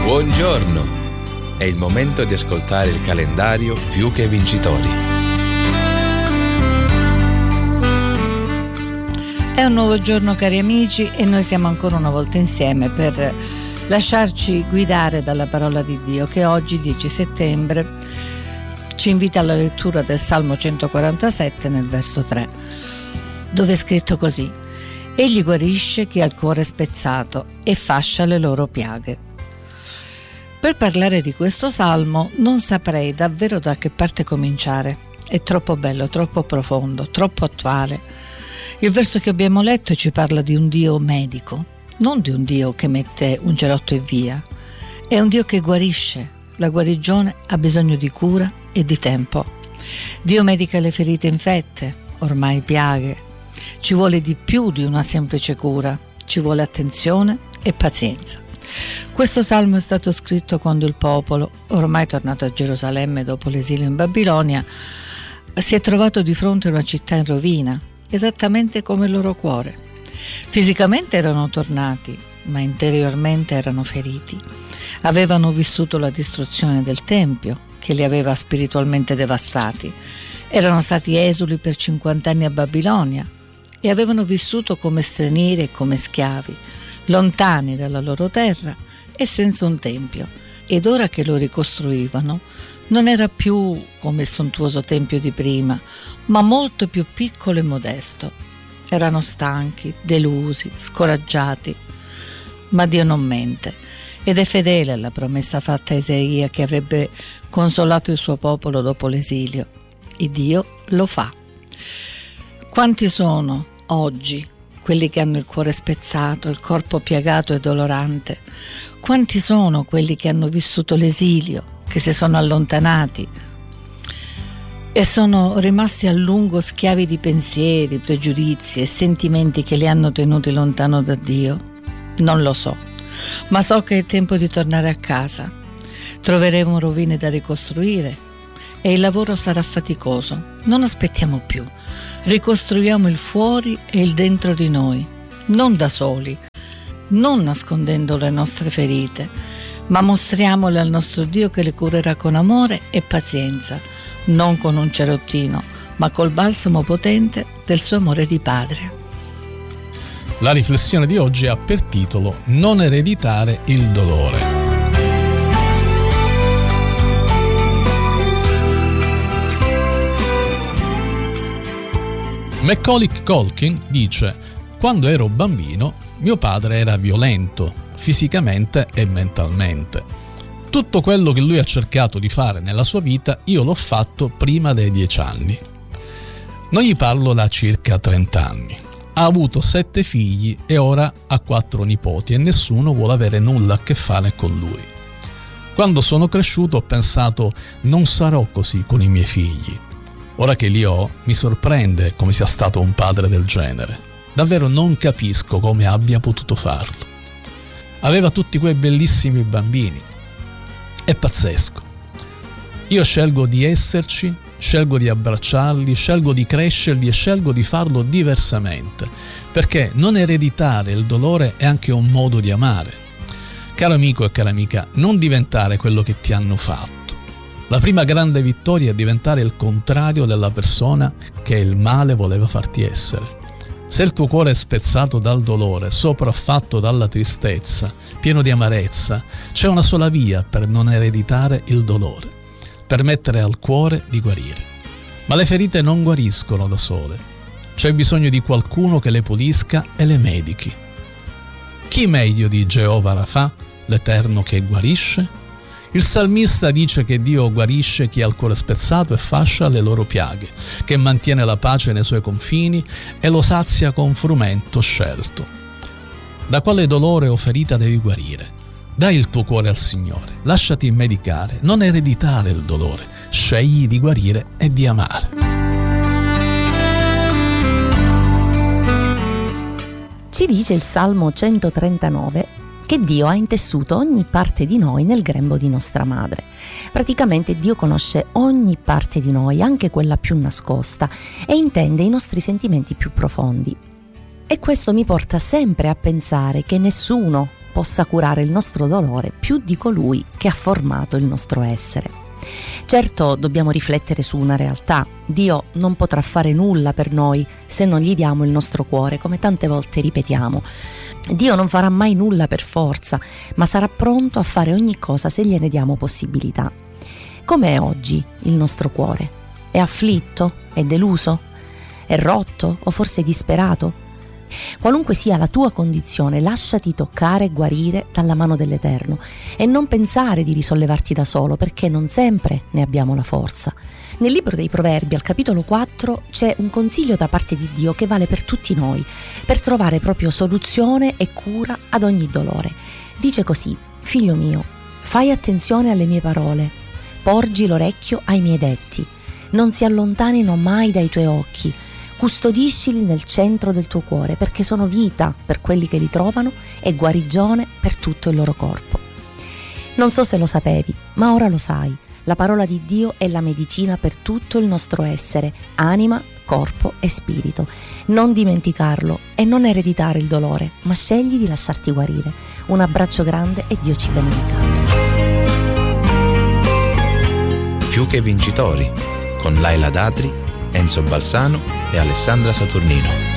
Buongiorno! È il momento di ascoltare il calendario Più che Vincitori. È un nuovo giorno, cari amici, e noi siamo ancora una volta insieme per lasciarci guidare dalla parola di Dio, che oggi, 10 settembre, ci invita alla lettura del Salmo 147 nel verso 3, dove è scritto così: Egli guarisce chi ha il cuore spezzato e fascia le loro piaghe. Per parlare di questo salmo non saprei davvero da che parte cominciare. È troppo bello, troppo profondo, troppo attuale. Il verso che abbiamo letto ci parla di un Dio medico, non di un Dio che mette un gelotto e via. È un Dio che guarisce. La guarigione ha bisogno di cura e di tempo. Dio medica le ferite infette, ormai piaghe. Ci vuole di più di una semplice cura, ci vuole attenzione e pazienza. Questo salmo è stato scritto quando il popolo, ormai tornato a Gerusalemme dopo l'esilio in Babilonia, si è trovato di fronte a una città in rovina, esattamente come il loro cuore. Fisicamente erano tornati, ma interiormente erano feriti. Avevano vissuto la distruzione del Tempio, che li aveva spiritualmente devastati. Erano stati esuli per 50 anni a Babilonia e avevano vissuto come stranieri e come schiavi, lontani dalla loro terra e senza un tempio. Ed ora che lo ricostruivano, non era più come il sontuoso tempio di prima, ma molto più piccolo e modesto. Erano stanchi, delusi, scoraggiati. Ma Dio non mente ed è fedele alla promessa fatta a Isaia che avrebbe consolato il suo popolo dopo l'esilio. E Dio lo fa. Quanti sono oggi quelli che hanno il cuore spezzato, il corpo piagato e dolorante? Quanti sono quelli che hanno vissuto l'esilio, che si sono allontanati e sono rimasti a lungo schiavi di pensieri, pregiudizi e sentimenti che li hanno tenuti lontano da Dio? Non lo so, ma so che è tempo di tornare a casa. Troveremo rovine da ricostruire e il lavoro sarà faticoso. Non aspettiamo più. Ricostruiamo il fuori e il dentro di noi, non da soli, non nascondendo le nostre ferite, ma mostriamole al nostro Dio che le curerà con amore e pazienza, non con un cerottino, ma col balsamo potente del suo amore di padre. La riflessione di oggi ha per titolo Non ereditare il dolore. Macaulay Culkin dice: quando ero bambino mio padre era violento, fisicamente e mentalmente. Tutto quello che lui ha cercato di fare nella sua vita io l'ho fatto prima dei 10 anni. Non gli parlo da circa 30 anni. Ha avuto 7 figli e ora ha 4 nipoti e nessuno vuole avere nulla a che fare con lui. Quando sono cresciuto ho pensato: non sarò così con i miei figli. Ora che li ho, mi sorprende come sia stato un padre del genere. Davvero non capisco come abbia potuto farlo. Aveva tutti quei bellissimi bambini. È pazzesco. Io scelgo di esserci, scelgo di abbracciarli, scelgo di crescerli e scelgo di farlo diversamente, perché non ereditare il dolore è anche un modo di amare. Caro amico e cara amica, non diventare quello che ti hanno fatto. La prima grande vittoria è diventare il contrario della persona che il male voleva farti essere. Se il tuo cuore è spezzato dal dolore, sopraffatto dalla tristezza, pieno di amarezza, c'è una sola via per non ereditare il dolore: permettere al cuore di guarire. Ma le ferite non guariscono da sole. C'è bisogno di qualcuno che le pulisca e le medichi. Chi meglio di Geova Rafà, l'Eterno che guarisce? Il salmista dice che Dio guarisce chi ha il cuore spezzato e fascia le loro piaghe, che mantiene la pace nei suoi confini e lo sazia con frumento scelto. Da quale dolore o ferita devi guarire? Dai il tuo cuore al Signore, lasciati medicare, non ereditare il dolore, scegli di guarire e di amare. Ci dice il Salmo 139 che Dio ha intessuto ogni parte di noi nel grembo di nostra madre. Praticamente Dio conosce ogni parte di noi, anche quella più nascosta, e intende i nostri sentimenti più profondi. E questo mi porta sempre a pensare che nessuno possa curare il nostro dolore più di colui che ha formato il nostro essere. Certo, dobbiamo riflettere su una realtà. Dio non potrà fare nulla per noi se non gli diamo il nostro cuore, come tante volte ripetiamo. Dio non farà mai nulla per forza, ma sarà pronto a fare ogni cosa se gliene diamo possibilità. Com'è oggi il nostro cuore? È afflitto? È deluso? È rotto o forse disperato? Qualunque sia la tua condizione, lasciati toccare e guarire dalla mano dell'Eterno e non pensare di risollevarti da solo, perché non sempre ne abbiamo la forza. Nel libro dei Proverbi, al capitolo 4, c'è un consiglio da parte di Dio che vale per tutti noi, per trovare proprio soluzione e cura ad ogni dolore. Dice così: figlio mio, fai attenzione alle mie parole, porgi l'orecchio ai miei detti, non si allontanino mai dai tuoi occhi, custodiscili nel centro del tuo cuore, perché sono vita per quelli che li trovano e guarigione per tutto il loro corpo. Non so se lo sapevi, ma ora lo sai. La parola di Dio è la medicina per tutto il nostro essere, anima, corpo e spirito. Non dimenticarlo e non ereditare il dolore, ma scegli di lasciarti guarire. Un abbraccio grande e Dio ci benedica. Più che vincitori, con Laila Datri, Enzo Balsano e Alessandra Saturnino.